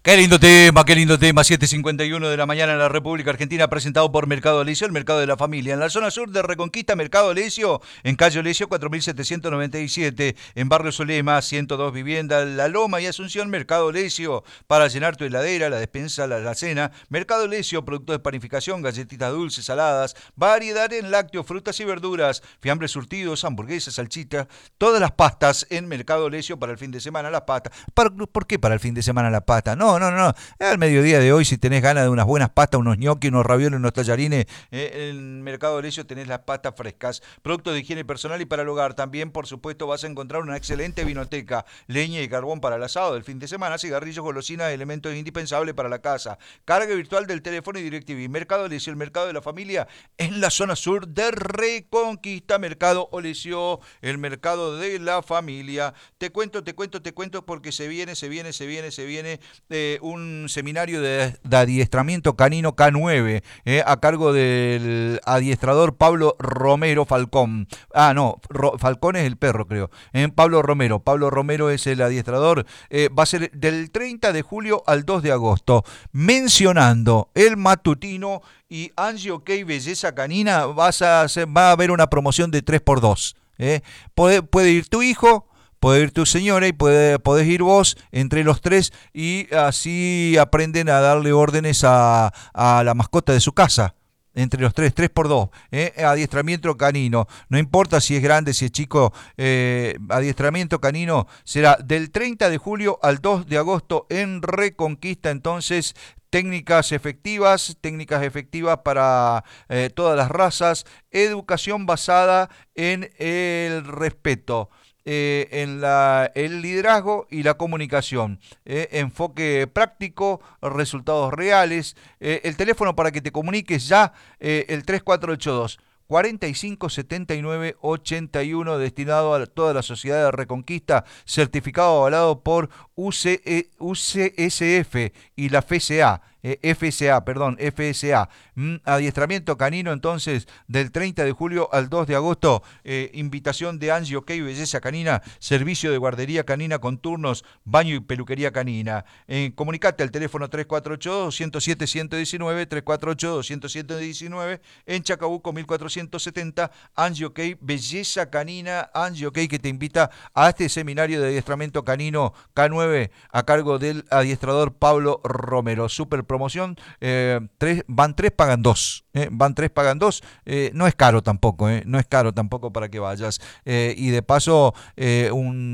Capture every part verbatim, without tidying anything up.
Qué lindo tema, qué lindo tema. siete cincuenta y uno de la mañana en la República Argentina, presentado por Mercado Olesio, el mercado de la familia. En la zona sur de Reconquista, Mercado Olesio, en calle Olesio cuatro mil setecientos noventa y siete, en barrio Solema, ciento dos viviendas, La Loma y Asunción, Mercado Olesio, para llenar tu heladera, la despensa, la, la cena. Mercado Olesio, productos de panificación, galletitas dulces, saladas, variedad en lácteos, frutas y verduras, fiambres surtidos, hamburguesas, salchichas, todas las pastas en Mercado Olesio para el fin de semana, las pastas. ¿Para, ¿Por qué para el fin de semana la pasta? No, no, no. Al mediodía de hoy, si tenés ganas de unas buenas pastas, unos ñoquis, unos ravioles, unos tallarines, eh, en Mercado Olesio tenés las pastas frescas. Productos de higiene personal y para el hogar. También, por supuesto, vas a encontrar una excelente vinoteca, leña y carbón para el asado del fin de semana, cigarrillos, golosinas, elementos indispensables para la casa. Carga virtual del teléfono y DirecTV. Mercado Olesio, el mercado de la familia, en la zona sur de Reconquista. Mercado Olesio, el mercado de la familia. Te cuento, te cuento, te cuento porque se viene, se viene, se viene, se viene eh, un seminario de, de adiestramiento canino K nueve eh, a cargo del adiestrador Pablo Romero Falcón. Ah, no, Ro, Falcón es el perro, creo. Eh, Pablo Romero. Pablo Romero es el adiestrador. Eh, va a ser del treinta de julio al dos de agosto. Mencionando el matutino y Angie OK Belleza Canina, vas a hacer, va a haber una promoción de tres por dos. Eh. Puede, puede ir tu hijo, puede ir tu señora y puede, podés ir vos entre los tres y así aprenden a darle órdenes a, a la mascota de su casa. Entre los tres, tres por dos, ¿eh? Adiestramiento canino. No importa si es grande, si es chico, eh, adiestramiento canino será del treinta de julio al dos de agosto en Reconquista. Entonces, técnicas efectivas, técnicas efectivas para eh, todas las razas, educación basada en el respeto. Eh, en la, el liderazgo y la comunicación, eh, enfoque práctico, resultados reales, eh, el teléfono para que te comuniques ya, eh, el tres cuatro ocho dos cuarenta y cinco setenta y nueve ochenta y uno, destinado a toda la sociedad de Reconquista, certificado avalado por U C E, U C S F y la F S A. Eh, F S A, perdón, F S A. Mm, adiestramiento canino, entonces, del treinta de julio al dos de agosto. Eh, invitación de Angie OK Belleza Canina, servicio de guardería canina con turnos, baño y peluquería canina. Eh, comunicate al teléfono tres cuatro ocho dos, uno cero siete, uno uno uno nueve, tres cuatro ocho dos, uno cero siete, uno uno uno nueve, en Chacabuco mil cuatrocientos setenta. Angie OK Belleza Canina, Angie OK, que te invita a este seminario de adiestramiento canino K nueve a cargo del adiestrador Pablo Romero. Super promoción, eh, tres, van tres, pagan dos, eh, van tres, pagan dos, eh, no es caro tampoco, eh, no es caro tampoco para que vayas, eh, y de paso, eh,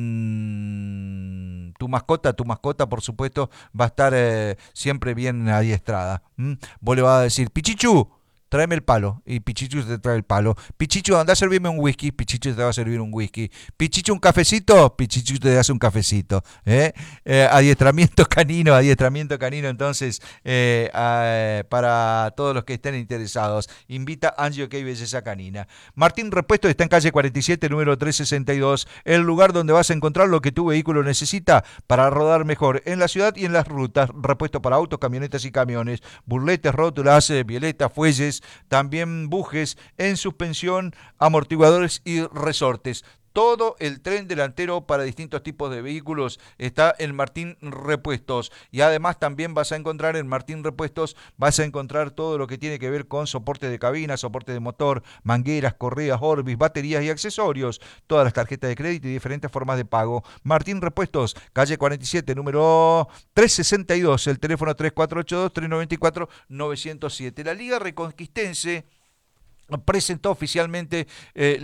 un, tu mascota, tu mascota por supuesto va a estar eh, siempre bien adiestrada. ¿Mm? Vos le vas a decir, Pichichu, tráeme el palo, y Pichichu te trae el palo. Pichichu, anda a servirme un whisky, Pichichu te va a servir un whisky. Pichichu, un cafecito, Pichichu te hace un cafecito. ¿eh? Eh, adiestramiento canino, adiestramiento canino, entonces, eh, eh, para todos los que estén interesados, invita a Angie OK Belleza Canina. Martín Repuestos está en calle cuarenta y siete, número trescientos sesenta y dos, el lugar donde vas a encontrar lo que tu vehículo necesita para rodar mejor en la ciudad y en las rutas. Repuesto para autos, camionetas y camiones, burletes, rótulas, eh, violetas, fuelles, también bujes en suspensión, amortiguadores y resortes. Todo el tren delantero para distintos tipos de vehículos está en Martín Repuestos. Y además también vas a encontrar en Martín Repuestos, vas a encontrar todo lo que tiene que ver con soporte de cabina, soporte de motor, mangueras, correas, Orbis, baterías y accesorios. Todas las tarjetas de crédito y diferentes formas de pago. Martín Repuestos, calle cuarenta y siete, número trescientos sesenta y dos, el teléfono tres cuatro ocho dos, tres nueve cuatro, nueve cero siete. La Liga Reconquistense presentó oficialmente eh,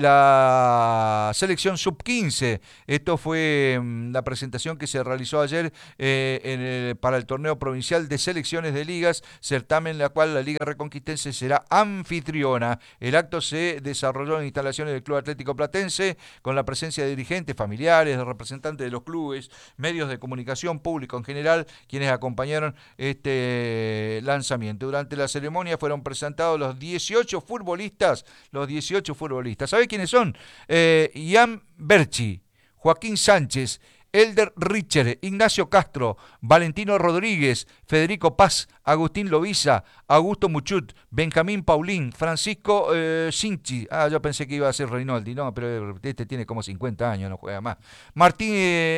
la selección sub quince. Esto fue mmm, la presentación que se realizó ayer eh, en el, para el torneo provincial de selecciones de ligas, certamen en la cual la Liga Reconquistense será anfitriona. El acto se desarrolló en instalaciones del Club Atlético Platense con la presencia de dirigentes, familiares, de representantes de los clubes, medios de comunicación, público en general, quienes acompañaron este lanzamiento. Durante la ceremonia fueron presentados los dieciocho futbolistas los dieciocho futbolistas. ¿Sabe quiénes son? Eh, Ian Berchi, Joaquín Sánchez, Elder Richer, Ignacio Castro, Valentino Rodríguez, Federico Paz, Agustín Loviza, Augusto Muchut, Benjamín Paulín, Francisco eh, Sinchi. Ah, yo pensé que iba a ser Reinoldi, no, pero este tiene como cincuenta años, no juega más. Martín... Eh,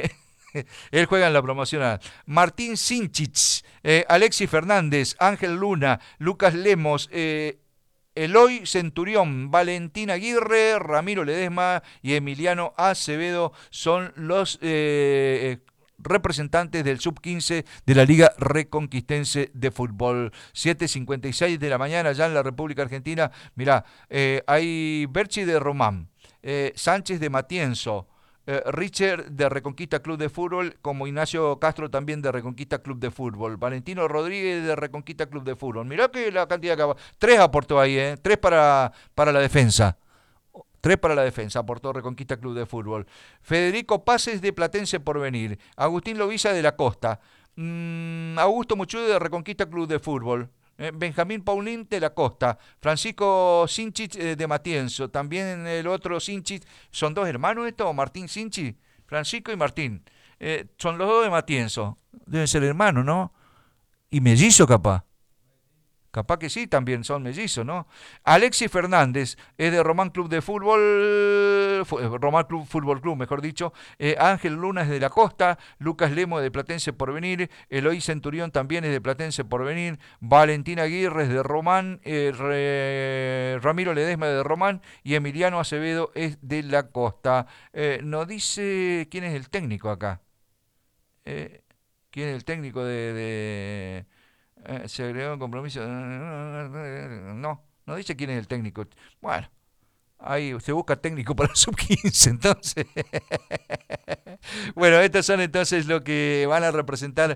Él juega en la promocional. Martín Sinchich, eh, Alexis Fernández, Ángel Luna, Lucas Lemos, eh, Eloy Centurión, Valentín Aguirre, Ramiro Ledesma y Emiliano Acevedo son los eh, representantes del sub quince de la Liga Reconquistense de Fútbol. siete cincuenta y seis de la mañana ya en la República Argentina. Mirá, eh, hay Berchi de Román, eh, Sánchez de Matienzo, eh, Richard de Reconquista Club de Fútbol, como Ignacio Castro también de Reconquista Club de Fútbol, Valentino Rodríguez de Reconquista Club de Fútbol. Mirá que la cantidad que... Tres aportó ahí, ¿eh? Tres para, para la defensa. Tres para la defensa, aportó Reconquista Club de Fútbol. Federico Paces de Platense Porvenir. Agustín Loviza de la Costa. Mm, Augusto Muchude de Reconquista Club de Fútbol. Eh, Benjamín Paulín de la Costa. Francisco Sinchich eh, de Matienzo. También el otro Sinchich. ¿Son dos hermanos estos? Martín Sinchich. Francisco y Martín. Eh, son los dos de Matienzo. Deben ser hermanos, ¿no? Y mellizo capaz. Capaz que sí, también son mellizos, ¿no? Alexis Fernández es de Román Club de Fútbol, Román Club Fútbol Club, mejor dicho. Eh, Ángel Luna es de la Costa, Lucas Lemo de Platense Porvenir, Eloy Centurión también es de Platense Porvenir, Valentín Aguirre es de Román, eh, Re, Ramiro Ledesma de Román y Emiliano Acevedo es de la Costa. Eh, nos dice quién es el técnico acá. Eh, ¿Quién es el técnico de... de Eh, se agregó un compromiso. No, no dice quién es el técnico. Bueno, ahí se busca técnico para el sub quince, entonces. Bueno, estos son entonces los que van a representar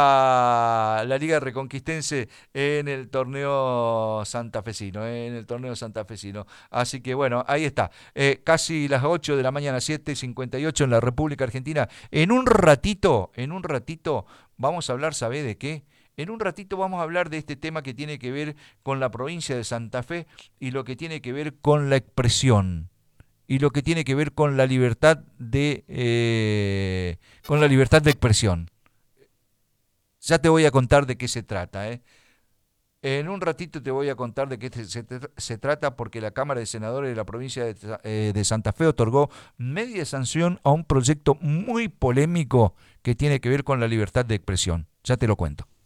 a la Liga Reconquistense en el torneo santafesino, en el torneo santafesino. Así que bueno, ahí está. Eh, casi las ocho de la mañana, siete cincuenta y ocho en la República Argentina. En un ratito, en un ratito, vamos a hablar, ¿sabe de qué? En un ratito vamos a hablar de este tema que tiene que ver con la provincia de Santa Fe y lo que tiene que ver con la expresión y lo que tiene que ver con la libertad de eh, con la libertad de expresión. Ya te voy a contar de qué se trata, ¿eh? En un ratito te voy a contar de qué se, se, se trata porque la Cámara de Senadores de la provincia de, eh, de Santa Fe otorgó media sanción a un proyecto muy polémico que tiene que ver con la libertad de expresión. Ya te lo cuento.